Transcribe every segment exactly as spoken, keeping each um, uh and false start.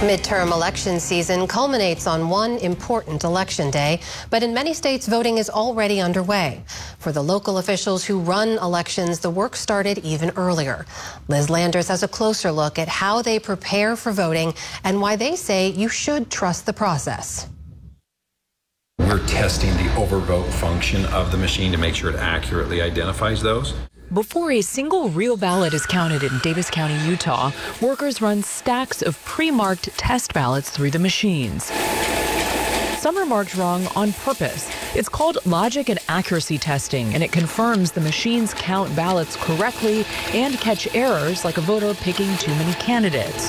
Midterm election season culminates on one important election day, but in many states, voting is already underway. For the local officials who run elections, the work started even earlier. Liz Landers has a closer look at how they prepare for voting and why they say you should trust the process. We're testing the overvote function of the machine to make sure it accurately identifies those. Before a single real ballot is counted in Davis County, Utah, workers run stacks of pre-marked test ballots through the machines. Some are marked wrong on purpose. It's called logic and accuracy testing, and it confirms the machines count ballots correctly and catch errors like a voter picking too many candidates.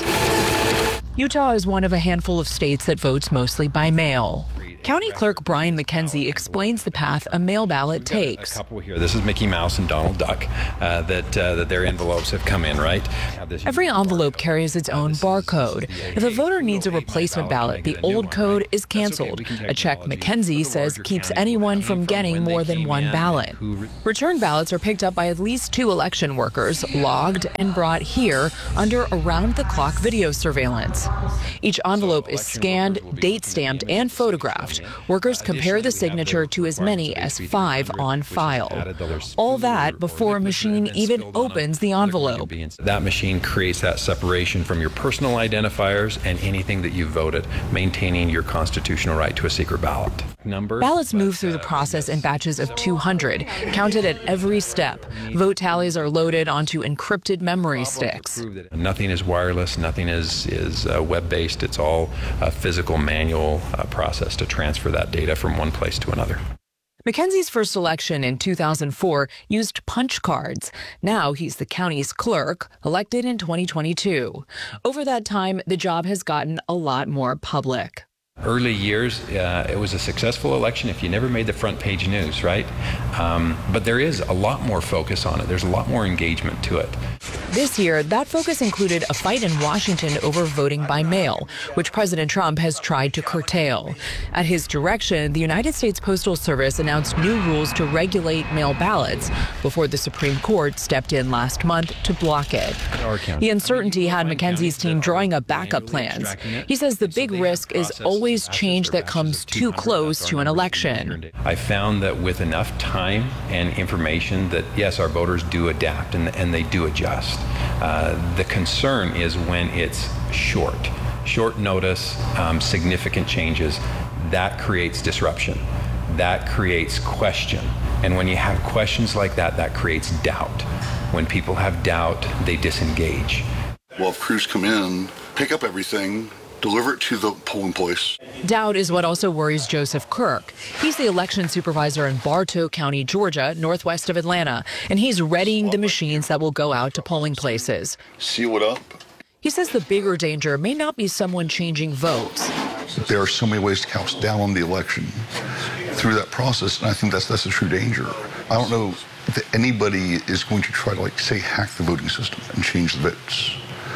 Utah is one of a handful of states that votes mostly by mail. County Clerk Brian McKenzie explains the path a mail ballot takes. A couple here. This is Mickey Mouse and Donald Duck, uh, that uh, that their envelopes have come in, right? Every envelope carries its own barcode. If a voter needs a replacement ballot, the old code is canceled. A check McKenzie says keeps anyone from getting more than one ballot. Return ballots are picked up by at least two election workers, logged and brought here under around-the-clock video surveillance. Each envelope is scanned, date-stamped, and photographed. Workers compare the signature to as many as five on file. All that before a machine even opens the envelope. That machine creates that separation from your personal identifiers and anything that you voted, maintaining your constitutional right to a secret ballot. Number. Ballots move through the process in batches of two hundred, counted at every step. Vote tallies are loaded onto encrypted memory sticks. Nothing is wireless, nothing is, is uh, web-based. It's all a physical manual uh, process to transfer that data from one place to another. McKenzie's first election in two thousand four used punch cards. Now he's the county's clerk, elected in twenty twenty-two. Over that time, the job has gotten a lot more public. Early years, uh, it was a successful election if you never made the front page news, right? Um, but there is a lot more focus on it. There's a lot more engagement to it. This year, that focus included a fight in Washington over voting by mail, which President Trump has tried to curtail. At his direction, the United States Postal Service announced new rules to regulate mail ballots before the Supreme Court stepped in last month to block it. The uncertainty had McKenzie's team drawing up backup plans. He says the big risk is always change that comes too close to an election. I found that with enough time and information that, yes, our voters do adapt and, and they do adjust. Uh, the concern is when it's short, short notice, um, significant changes. That creates disruption. That creates question. And when you have questions like that, that creates doubt. When people have doubt, they disengage. Well, if crews come in, pick up everything, deliver it to the polling place. Doubt is what also worries Joseph Kirk. He's the election supervisor in Bartow County, Georgia, northwest of Atlanta, and he's readying the machines that will go out to polling places. Seal it up. He says the bigger danger may not be someone changing votes. There are so many ways to count down on the election through that process, and I think that's that's a true danger. I don't know that anybody is going to try to, like, say, hack the voting system and change the votes.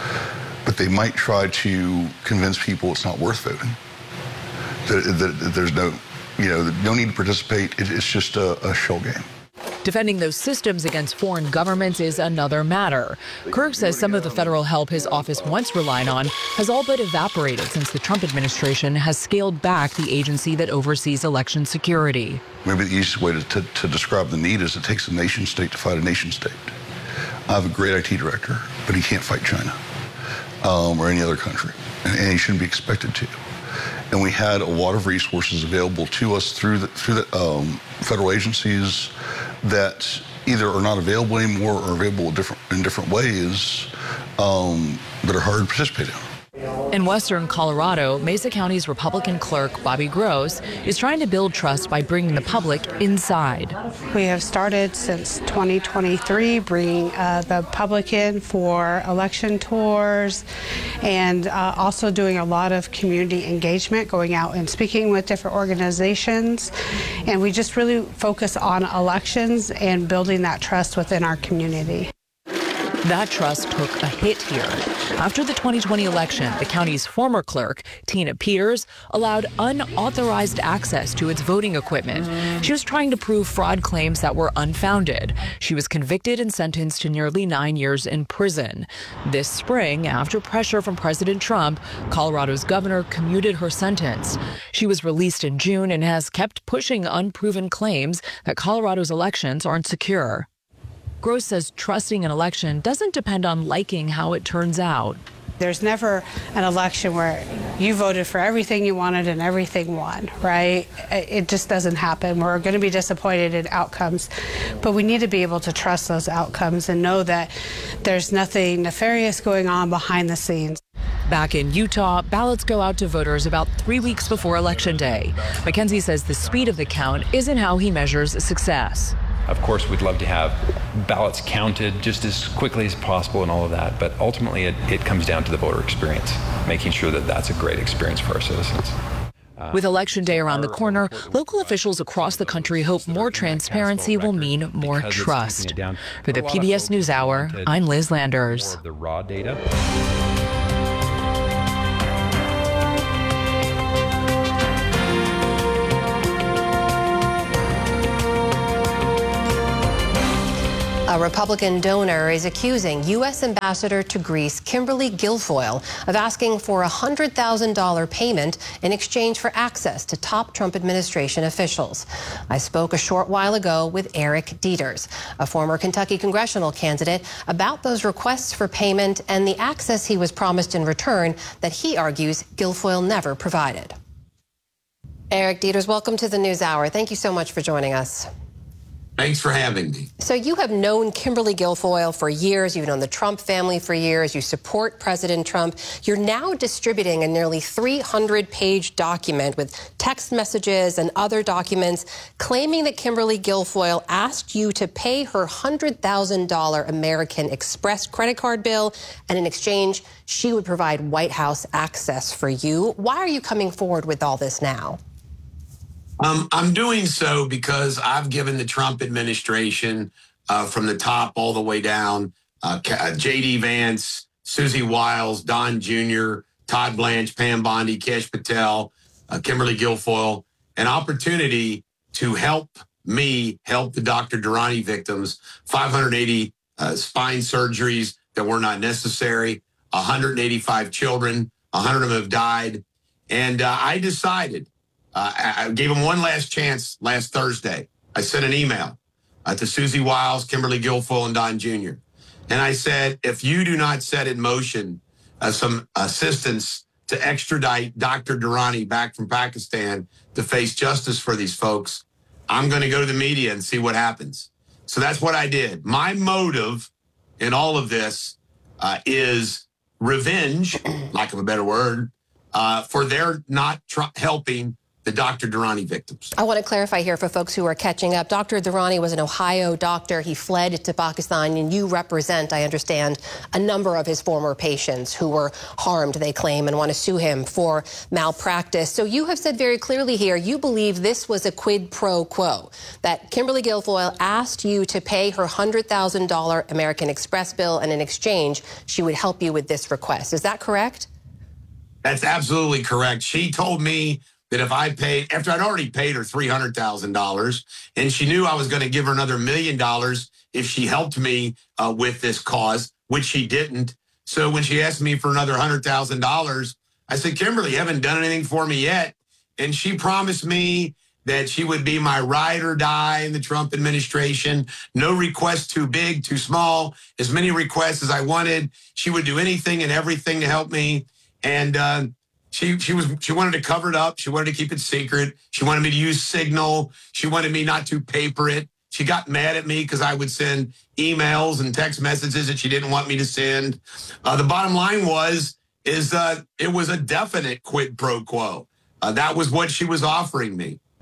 But they might try to convince people it's not worth voting. That, that, that there's no, you know, no need to participate. It, it's just a, a shell game. Defending those systems against foreign governments is another matter. Kirk says some of the federal help his office once relied on has all but evaporated since the Trump administration has scaled back the agency that oversees election security. Maybe the easiest way to, to, to describe the need is it takes a nation state to fight a nation state. I have a great I T director, but he can't fight China. Um, or any other country, and, and he shouldn't be expected to. And we had a lot of resources available to us through the, through the um, federal agencies that either are not available anymore or are available different, in different ways um, that are hard to participate in. In western Colorado, Mesa County's Republican clerk, Bobby Gross, is trying to build trust by bringing the public inside. We have started since twenty twenty-three bringing uh, the public in for election tours and uh, also doing a lot of community engagement, going out and speaking with different organizations. And we just really focus on elections and building that trust within our community. That trust took a hit here. After the twenty twenty election, the county's former clerk, Tina Peters, allowed unauthorized access to its voting equipment. She was trying to prove fraud claims that were unfounded. She was convicted and sentenced to nearly nine years in prison. This spring, after pressure from President Trump, Colorado's governor commuted her sentence. She was released in June and has kept pushing unproven claims that Colorado's elections aren't secure. Gross says trusting an election doesn't depend on liking how it turns out. There's never an election where you voted for everything you wanted and everything won, right? It just doesn't happen. We're going to be disappointed in outcomes, but we need to be able to trust those outcomes and know that there's nothing nefarious going on behind the scenes. Back in Utah, ballots go out to voters about three weeks before Election Day. McKenzie says the speed of the count isn't how he measures success. Of course, we'd love to have ballots counted just as quickly as possible and all of that, but ultimately it, it comes down to the voter experience, making sure that that's a great experience for our citizens. With Election Day around the corner, local officials across the country hope more transparency will mean more trust. For the P B S NewsHour, I'm Liz Landers. The raw data. A Republican donor is accusing U S Ambassador to Greece Kimberly Guilfoyle of asking for a one hundred thousand dollars payment in exchange for access to top Trump administration officials. I spoke a short while ago with Eric Dieters, a former Kentucky congressional candidate, about those requests for payment and the access he was promised in return that he argues Guilfoyle never provided. Eric Dieters, welcome to the NewsHour. Thank you so much for joining us. Thanks for having me. So you have known Kimberly Guilfoyle for years. You've known the Trump family for years. You support President Trump. You're now distributing a nearly three hundred page document with text messages and other documents claiming that Kimberly Guilfoyle asked you to pay her one hundred thousand dollars American Express credit card bill, and in exchange, she would provide White House access for you. Why are you coming forward with all this now? Um, I'm doing so because I've given the Trump administration uh, from the top all the way down, uh, J D Vance, Susie Wiles, Don Junior, Todd Blanche, Pam Bondi, Kesh Patel, uh, Kimberly Guilfoyle, an opportunity to help me help the Doctor Durrani victims, five hundred eighty uh, spine surgeries that were not necessary, one hundred eighty-five children, one hundred of them have died. And uh, I decided, Uh, I gave him one last chance last Thursday. I sent an email uh, to Susie Wiles, Kimberly Guilfoyle, and Don Junior And I said, if you do not set in motion uh, some assistance to extradite Doctor Durrani back from Pakistan to face justice for these folks, I'm going to go to the media and see what happens. So that's what I did. My motive in all of this uh, is revenge, lack of a better word, uh, for their not tr- helping the Doctor Durrani victims. I want to clarify here for folks who are catching up. Doctor Durrani was an Ohio doctor. He fled to Pakistan, and you represent, I understand, a number of his former patients who were harmed, they claim, and want to sue him for malpractice. So you have said very clearly here, you believe this was a quid pro quo, that Kimberly Guilfoyle asked you to pay her one hundred thousand dollars American Express bill, and in exchange, she would help you with this request. Is that correct? That's absolutely correct. She told me that if I paid, after I'd already paid her three hundred thousand dollars, and she knew I was going to give her another million dollars if she helped me uh, with this cause, which she didn't. So when she asked me for another one hundred thousand dollars, I said, Kimberly, you haven't done anything for me yet. And she promised me that she would be my ride or die in the Trump administration. No request too big, too small, as many requests as I wanted. She would do anything and everything to help me. And uh, She she was she wanted to cover it up. She wanted to keep it secret. She wanted me to use Signal. She wanted me not to paper it. She got mad at me because I would send emails and text messages that she didn't want me to send. Uh, the bottom line was is uh, it was a definite quid pro quo. Uh, that was what she was offering me.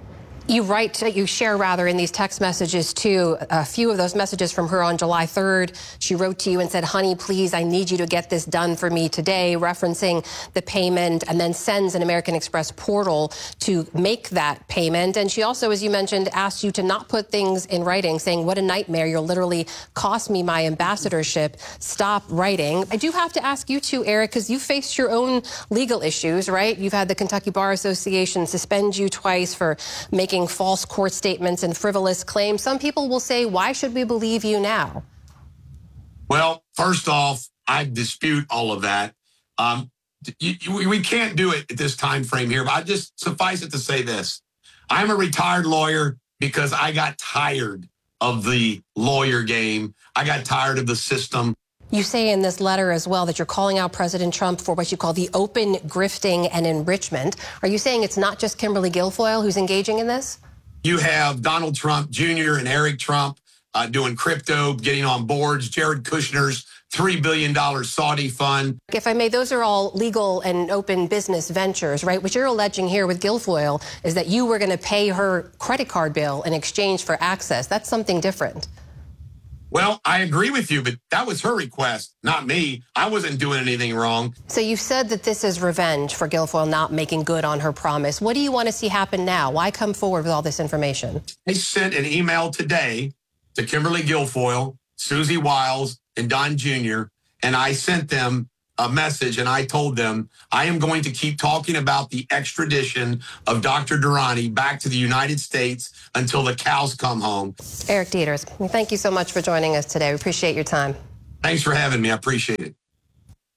You write, you share rather in these text messages too, a few of those messages from her on July third. She wrote to you and said, honey, please, I need you to get this done for me today, referencing the payment, and then sends an American Express portal to make that payment. And she also, as you mentioned, asked you to not put things in writing, saying, what a nightmare, you'll literally cost me my ambassadorship. Stop writing. I do have to ask you too, Eric, because you faced your own legal issues, right? You've had the Kentucky Bar Association suspend you twice for making false court statements and frivolous claims. Some people will say, why should we believe you now? Well, first off, I dispute all of that. Um, you, you, we can't do it at this time frame here, but I just suffice it to say this. I'm a retired lawyer because I got tired of the lawyer game. I got tired of the system. You say in this letter as well that you're calling out President Trump for what you call the open grifting and enrichment. Are you saying it's not just Kimberly Guilfoyle who's engaging in this? You have Donald Trump Junior and Eric Trump uh, doing crypto, getting on boards, Jared Kushner's three billion dollars Saudi fund. If I may, those are all legal and open business ventures, right? What you're alleging here with Guilfoyle is that you were going to pay her credit card bill in exchange for access. That's something different. Well, I agree with you, but that was her request, not me. I wasn't doing anything wrong. So you said that this is revenge for Guilfoyle not making good on her promise. What do you want to see happen now? Why come forward with all this information? I sent an email today to Kimberly Guilfoyle, Susie Wiles, and Don Junior, and I sent them a message, and I told them I am going to keep talking about the extradition of Doctor Durrani back to the United States until the cows come home. Eric Deters, thank you so much for joining us today. We appreciate your time. Thanks for having me. I appreciate it.